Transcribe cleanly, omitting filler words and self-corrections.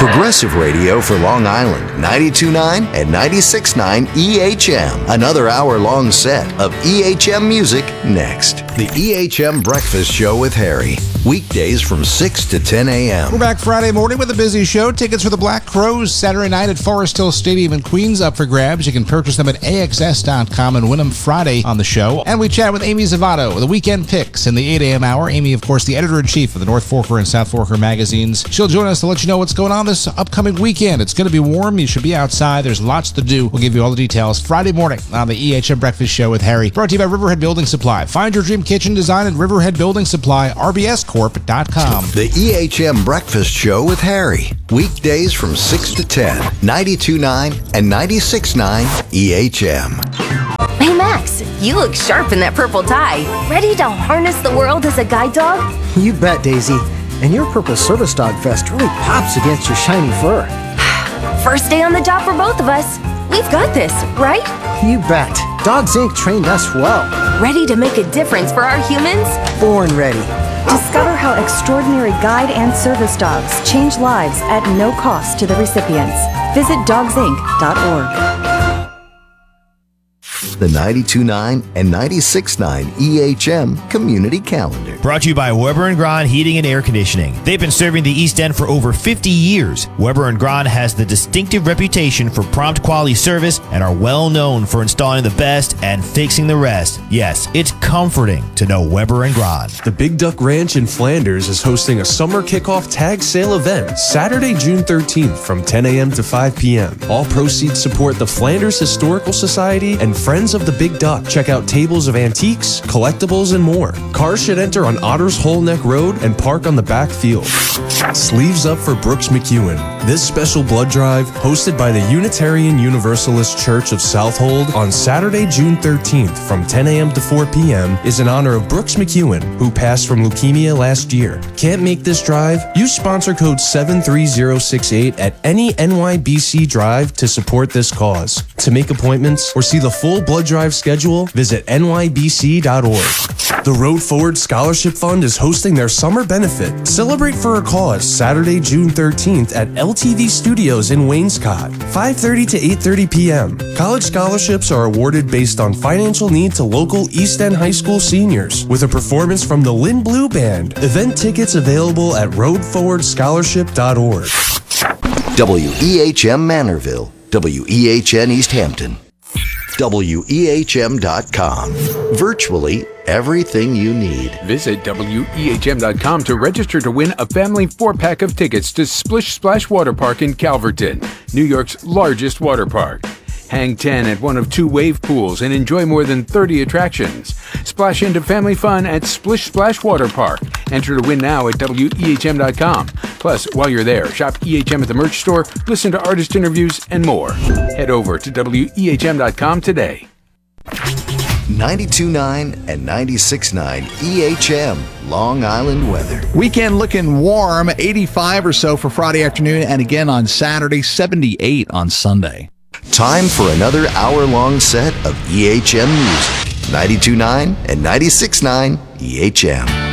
Progressive radio for Long Island, 92.9 and 96.9 EHM. Another hour-long set of EHM music next. The EHM Breakfast Show with Harry. Weekdays from 6 to 10 a.m. We're back Friday morning with a busy show. Tickets for the Black Crows Saturday night at Forest Hill Stadium in Queens up for grabs. You can purchase them at AXS.com and win them Friday on the show. And we chat with Amy Zavato, the weekend picks in the 8 a.m. hour. Amy, of course, the editor-in-chief of the North Forker and South Forker magazines. She'll join us to let you know what's going on this upcoming weekend. It's going to be warm. You should be outside. There's lots to do. We'll give you all the details Friday morning on the EHM Breakfast Show with Harry. Brought to you by Riverhead Building Supply. Find your dream kitchen design at Riverhead Building Supply, rbscorp.com. The EHM Breakfast Show with Harry. Weekdays from 6 to 10, 92.9 and 96.9 EHM. Hey Max, you look sharp in that purple tie. Ready to harness the world as a guide dog? You bet, Daisy. And your purple service dog vest really pops against your shiny fur. First day on the job for both of us. We've got this, right? You bet. Dogs Inc. trained us well. Ready to make a difference for our humans? Born ready. Discover how extraordinary guide and service dogs change lives at no cost to the recipients. Visit dogsinc.org. The 92.9 and 96.9 EHM Community Calendar. Brought to you by Weber & Gran Heating and Air Conditioning. They've been serving the East End for over 50 years. Weber & Gran has the distinctive reputation for prompt quality service and are well known for installing the best and fixing the rest. Yes, it's comforting to know Weber & Gran. The Big Duck Ranch in Flanders is hosting a summer kickoff tag sale event Saturday, June 13th from 10 a.m. to 5 p.m. All proceeds support the Flanders Historical Society and Friends of the Big Duck. Check out tables of antiques, collectibles, and more. Cars should enter on Otter's Hole Neck Road and park on the back field. Sleeves up for Brooks McEwen. This special blood drive, hosted by the Unitarian Universalist Church of Southold on Saturday, June 13th from 10 a.m. to 4 p.m. is in honor of Brooks McEwen, who passed from leukemia last year. Can't make this drive? Use sponsor code 73068 at any NYBC drive to support this cause. To make appointments or see the full blood drive schedule, visit nybc.org. The Road Forward Scholarship Fund is hosting their summer benefit. Celebrate for a Cause Saturday, June 13th at LTV Studios in Wainscott, 5:30 to 8:30 p.m. College scholarships are awarded based on financial need to local East End High School seniors with a performance from the Lynn Blue Band. Event tickets available at roadforwardscholarship.org. WEHM Manorville, WEHN East Hampton, WEHM.com. Virtually everything you need. Visit WEHM.com to register to win a family 4-pack of tickets to Splish Splash Water Park in Calverton, New York's largest water park. Hang 10 at one of 2 wave pools and enjoy more than 30 attractions. Splash into family fun at Splish Splash Water Park. Enter to win now at WEHM.com. Plus, while you're there, shop EHM at the merch store, listen to artist interviews, and more. Head over to WEHM.com today. 92.9 and 96.9 EHM Long Island weather. Weekend looking warm, 85 or so for Friday afternoon, and again on Saturday, 78 on Sunday. Time for another hour-long set of EHM music. 92.9 and 96.9 EHM.